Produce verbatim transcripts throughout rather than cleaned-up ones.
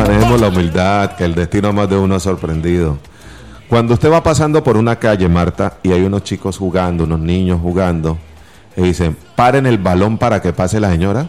manejemos la humildad, que el destino más de uno ha sorprendido. Cuando usted va pasando por una calle, Marta, y hay unos chicos jugando, unos niños jugando, y dicen, paren el balón para que pase la señora,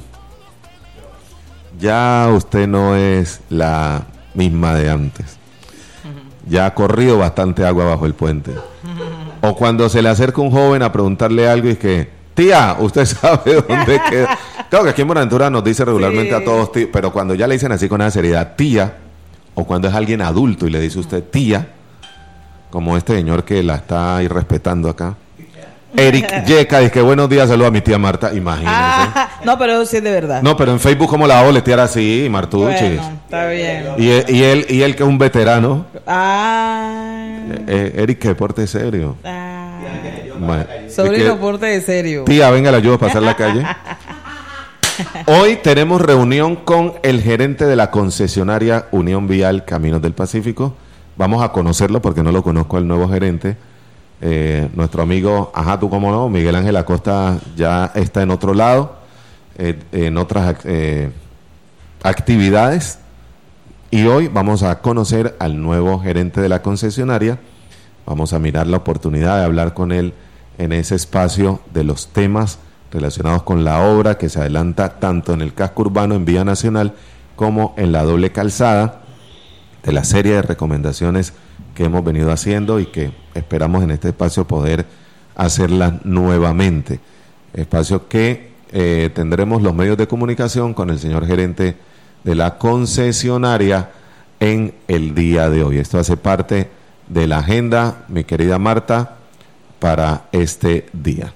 ya usted no es la misma de antes. Ya ha corrido bastante agua bajo el puente. O cuando se le acerca un joven a preguntarle algo y es que, tía, usted sabe dónde queda. Claro que aquí en Buenaventura nos dice regularmente sí. a todos, tía, pero cuando ya le dicen así con esa seriedad, tía, o cuando es alguien adulto y le dice usted tía, como este señor que la está irrespetando acá, Eric Yeca, dice que buenos días, saludos a mi tía Marta, imagínense. Ah, no, pero sí es de verdad. No, pero en Facebook como la boletear así, Martuchis. Bueno, está bien. Y, y él, y él que es un veterano. Ah. Eh, Eric, que porte serio. Ah. Bueno, Sobrino, porte de serio. Tía, venga, le ayudo a pasar la calle. Hoy tenemos reunión con el gerente de la concesionaria Unión Vial Caminos del Pacífico. Vamos a conocerlo porque no lo conozco, el nuevo gerente. Eh, nuestro amigo, ajá, tú cómo no, Miguel Ángel Acosta ya está en otro lado, eh, en otras eh, actividades, y hoy vamos a conocer al nuevo gerente de la concesionaria. Vamos a mirar la oportunidad de hablar con él en ese espacio de los temas relacionados con la obra que se adelanta tanto en el casco urbano en Vía Nacional como en la doble calzada, de la serie de recomendaciones que hemos venido haciendo y que esperamos en este espacio poder hacerlas nuevamente. Espacio que eh, tendremos los medios de comunicación con el señor gerente de la concesionaria en el día de hoy. Esto hace parte de la agenda, mi querida Marta, para este día.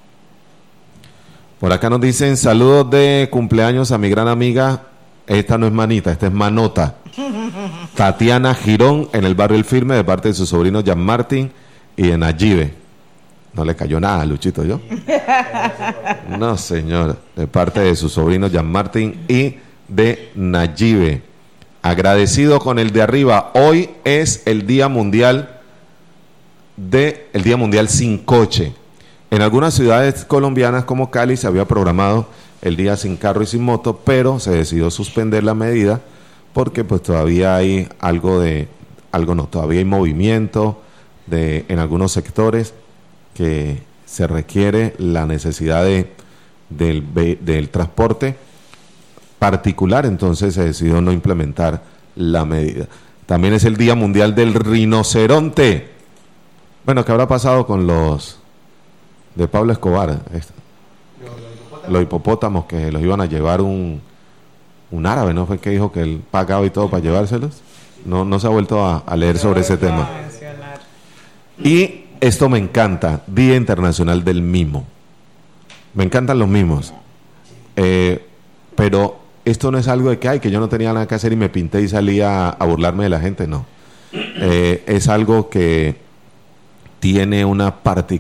Por acá nos dicen saludos de cumpleaños a mi gran amiga, esta no es manita, esta es manota, Tatiana Girón, en el barrio El Firme, de parte de su sobrino Jan Martín y de Nayibe. No le cayó nada, Luchito, yo. No, señor, de parte de su sobrino Jan Martín y de Nayibe. Agradecido con el de arriba. Hoy es el Día Mundial de el Día Mundial sin coche. En algunas ciudades colombianas como Cali se había programado el día sin carro y sin moto, pero se decidió suspender la medida porque pues todavía hay algo de, algo no, todavía hay movimiento de, en algunos sectores que se requiere la necesidad de, del, del transporte particular, entonces se decidió no implementar la medida. También es el Día Mundial del Rinoceronte. Bueno, ¿qué habrá pasado con los de Pablo Escobar? Los hipopótamos que los iban a llevar un un árabe, ¿no? Fue el que dijo que él pagaba y todo para llevárselos. No, no se ha vuelto a, a leer sobre ese tema. Y esto me encanta, Día Internacional del Mimo. Me encantan los mimos. Eh, pero esto no es algo de que, ay, que yo no tenía nada que hacer y me pinté y salí a, a burlarme de la gente, no. Eh, es algo que tiene una particularidad.